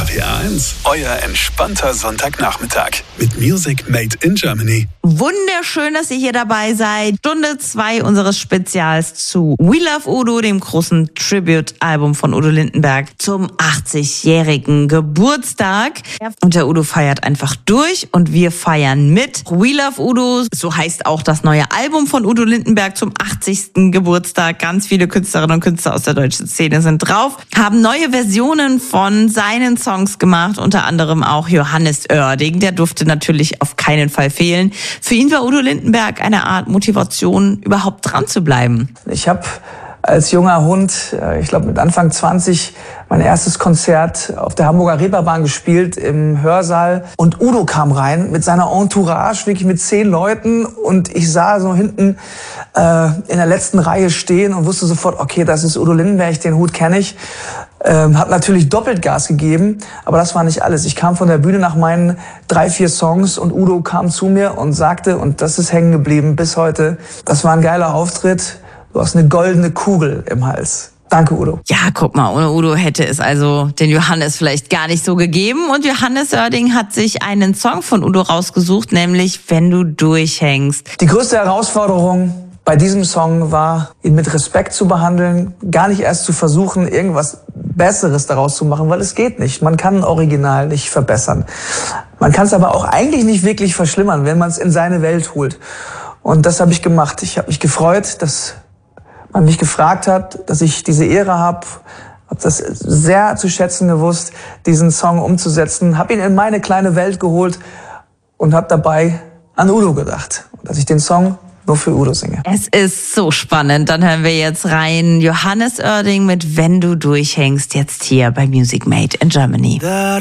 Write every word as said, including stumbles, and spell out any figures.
R P R eins, euer entspannter Sonntagnachmittag mit Music Made in Germany. Wunderschön, dass ihr hier dabei seid. Stunde zwei unseres Spezials zu We Love Udo, dem großen Tribute-Album von Udo Lindenberg zum achtzigjährigen Geburtstag. Und der Udo feiert einfach durch und wir feiern mit. We Love Udo, so heißt auch das neue Album von Udo Lindenberg zum achtzigsten Geburtstag. Ganz viele Künstlerinnen und Künstler aus der deutschen Szene sind drauf, haben neue Versionen von seinen Songs gemacht, unter anderem auch Johannes Oerding. Der durfte natürlich auf keinen Fall fehlen. Für ihn war Udo Lindenberg eine Art Motivation, überhaupt dran zu bleiben. Ich habe als junger Hund, ich glaube mit Anfang zwanzig, mein erstes Konzert auf der Hamburger Reeperbahn gespielt im Hörsaal. Und Udo kam rein mit seiner Entourage, wirklich mit zehn Leuten. Und ich sah so hinten äh, in der letzten Reihe stehen und wusste sofort, okay, das ist Udo Lindenberg, den Hut kenne ich. Ähm, hab natürlich doppelt Gas gegeben, aber das war nicht alles. Ich kam von der Bühne nach meinen drei, vier Songs und Udo kam zu mir und sagte, und das ist hängen geblieben bis heute, das war ein geiler Auftritt, du hast eine goldene Kugel im Hals. Danke, Udo. Ja, guck mal, ohne Udo hätte es also den Johannes vielleicht gar nicht so gegeben. Und Johannes Oerding hat sich einen Song von Udo rausgesucht, nämlich Wenn du durchhängst. Die größte Herausforderung bei diesem Song war, ihn mit Respekt zu behandeln, gar nicht erst zu versuchen, irgendwas Besseres daraus zu machen, weil es geht nicht. Man kann ein Original nicht verbessern. Man kann es aber auch eigentlich nicht wirklich verschlimmern, wenn man es in seine Welt holt. Und das habe ich gemacht. Ich habe mich gefreut, dass man mich gefragt hat, dass ich diese Ehre habe, habe das sehr zu schätzen gewusst, diesen Song umzusetzen, habe ihn in meine kleine Welt geholt und habe dabei an Udo gedacht, dass ich den Song nur für Udo singe. Es ist so spannend. Dann hören wir jetzt rein Johannes Oerding mit Wenn du durchhängst, jetzt hier bei Music Made in Germany.